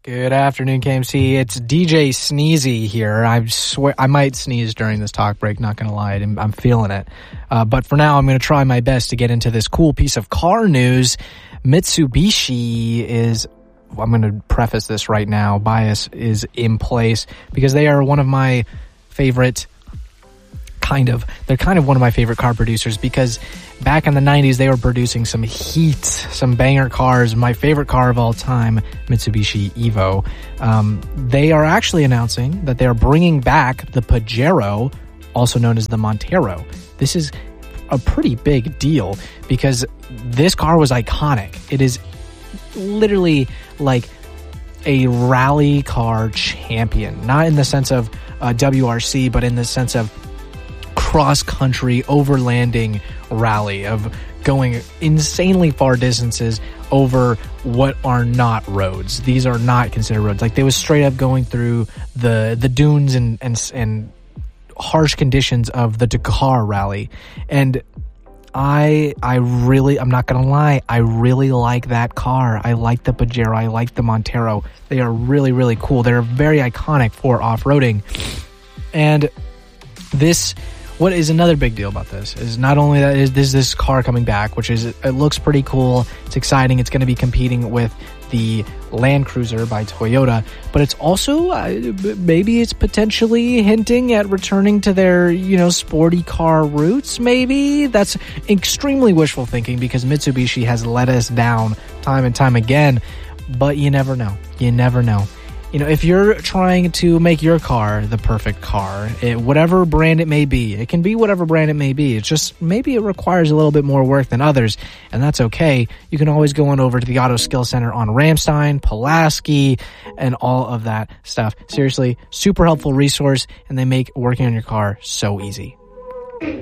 Good afternoon, KMC. It's DJ Sneezy here. I swear I might sneeze during this talk break, not going to lie. I'm feeling it. But for now, I'm going to try my best to get into this cool piece of car news. Mitsubishi is, I'm going to preface this right now, bias is in place because they are one of my favorite they're kind of one of my favorite car producers because back in the 90s, they were producing some heat, some banger cars. My favorite car of all time, Mitsubishi Evo. They are actually announcing that they are bringing back the Pajero, also known as the Montero. This is a pretty big deal because this car was iconic. It is literally like a rally car champion, not in the sense of WRC, but in the sense of cross-country overlanding rally of going insanely far distances over what are not roads. These are not considered roads. Like, they was straight up going through the dunes and harsh conditions of the Dakar rally. And I'm not gonna lie, I really like that car. I like the Pajero, I like the Montero. They are really, really cool. They're very iconic for off-roading. And what is another big deal about this is not only that is this car coming back, which is, it looks pretty cool, it's exciting, it's going to be competing with the Land Cruiser by Toyota, but it's also maybe it's potentially hinting at returning to their sporty car roots. Maybe that's extremely wishful thinking because Mitsubishi has let us down time and time again, but you never know. If you're trying to make your car the perfect car, whatever brand it may be, it can be whatever brand it may be. It's just maybe it requires a little bit more work than others, and that's okay. You can always go on over to the Auto Skill Center on Ramstein, Pulaski, and all of that stuff. Seriously, super helpful resource, and they make working on your car so easy.